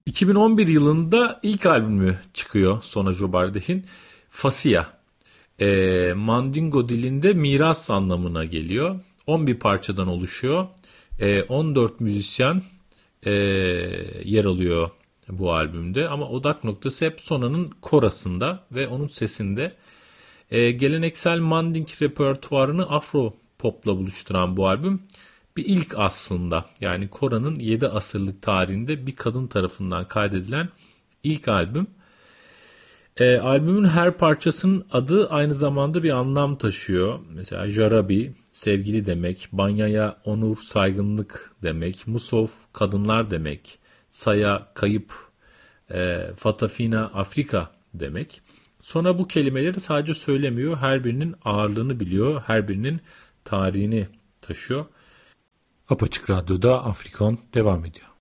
2011 yılında ilk albümü çıkıyor Sonucu Bardeh'in. Fasia. Mandingo dilinde miras anlamına geliyor. 11 parçadan oluşuyor. 14 müzisyen yer alıyor bu albümde. Ama odak noktası hep Sona'nın korasında ve onun sesinde. Geleneksel Manding repertuarını Afro popla buluşturan bu albüm bir ilk aslında. Yani Kora'nın 7 asırlık tarihinde bir kadın tarafından kaydedilen ilk albüm. Albümün her parçasının adı aynı zamanda bir anlam taşıyor. Mesela Jarabi, sevgili demek. Banyaya, onur, saygınlık demek. Musov, kadınlar demek. Saya, kayıp. Fatafina, Afrika demek. Sonra bu kelimeleri sadece söylemiyor. Her birinin ağırlığını biliyor. Her birinin tarihini taşıyor. Apaçık Radyo'da Afrikon devam ediyor.